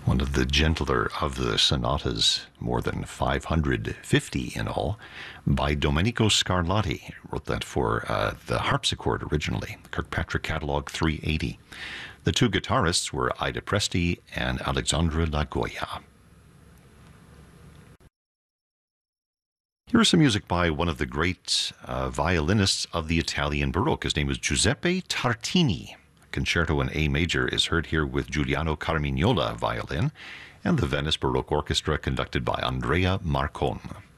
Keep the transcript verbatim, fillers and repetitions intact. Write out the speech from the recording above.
One of the gentler of the sonatas, more than five hundred fifty in all, by Domenico Scarlatti. Wrote that for uh, the harpsichord originally, the Kirkpatrick Catalog three eighty. The two guitarists were Ida Presti and Alexandra Lagoya. Here's some music by one of the great uh, violinists of the Italian Baroque. His name is Giuseppe Tartini. Concerto in A major is heard here with Giuliano Carmignola violin and the Venice Baroque Orchestra conducted by Andrea Marcon.